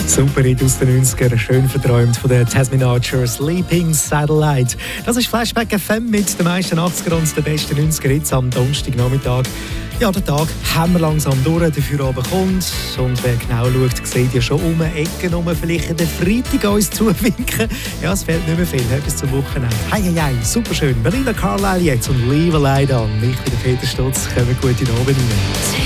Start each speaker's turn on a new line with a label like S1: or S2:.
S1: Super Hit aus den 90ern, schön verträumt von der Tasmin Archer, Sleeping Satellite. Das ist Flashback FM mit den meisten 80er und den besten 90er Hits am Donnerstagnachmittag. Ja, der Tag haben wir langsam durch, dafür aber kommt. Und wer genau schaut, sieht ja schon um Ecken rum, vielleicht den Freitag uns zuwinken. Ja, es fehlt nicht mehr viel, bis zum Wochenende. Hei, super schön. Belinda Carlisle jetzt und Leave a Light On. Ich bin der Peter Stutz, kommen gute Abend rein.